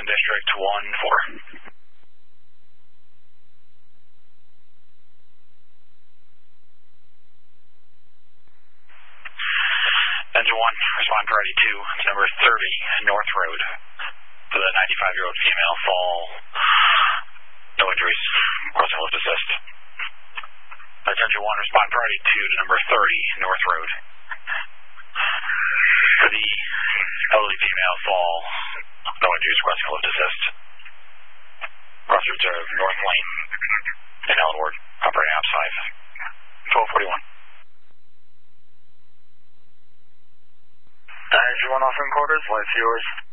District 1-4. Engine 1, respond priority 2, it's number 30 North Road for the 95-year-old female fall. No injuries, crossing lift assist. That's Engine 1, respond priority 2 to number 30 North Road for the elderly female fall. No injuries, crossing lift assist. Crossroads of North Lane in Ellenwood, operating ops 5. 1241. Engine 1 offering quarters, lights yours.